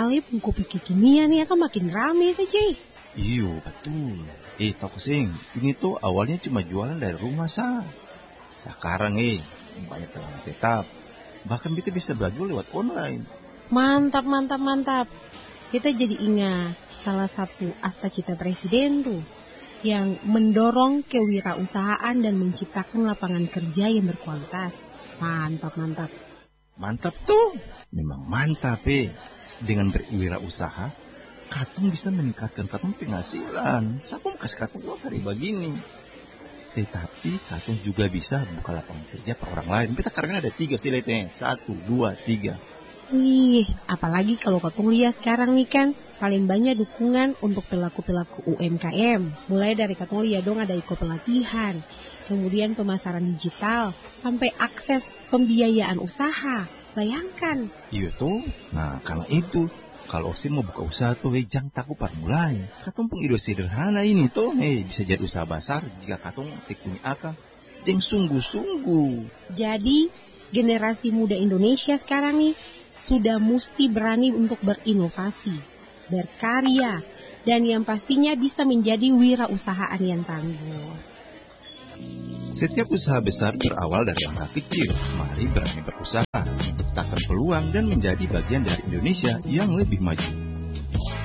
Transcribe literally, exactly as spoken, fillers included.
alih kopi kekinian ya kan makin rame saja. Iyo, betul. Eh, Tok Sing, ini tuh awalnya cuma jualan dari rumah sah. Sekarang eh, banyak pelanggan tetap. Bahkan kita bisa belajar lewat online. Mantap, mantap, mantap. Kita jadi ingat salah satu asta cita presiden tuh, yang mendorong kewirausahaan dan menciptakan lapangan kerja yang berkualitas. Mantap, mantap. Mantap tuh. Memang mantap eh. Dengan berwirausaha, katong bisa meningkatkan katong penghasilan. Siapa mau kasih katong uang hari begini? Tetapi katong juga bisa buka lapangan kerja per orang lain. Kita karena ada tiga sih lihatnya. Satu, dua, tiga. Wih, apalagi kalau katong lihat sekarang nih kan, paling banyak dukungan untuk pelaku-pelaku U M K M. Mulai dari katong lihat dong ada ikut pelatihan, kemudian pemasaran digital, sampai akses pembiayaan usaha. Bayangkan. Iya tuh. Nah, karena itu, kalau Osim mau buka usaha tuh, eh, jangan takut par mulai. Katong pun ide sederhana ini tuh, eh, bisa jadi usaha besar jika katong tekuni akal dan sungguh-sungguh. Jadi, generasi muda Indonesia sekarang nih sudah mesti berani untuk berinovasi, berkarya, dan yang pastinya bisa menjadi wirausahaan yang tangguh. Setiap usaha besar berawal dari langkah kecil. Mari berani berusaha, menciptakan peluang dan menjadi bagian dari Indonesia yang lebih maju.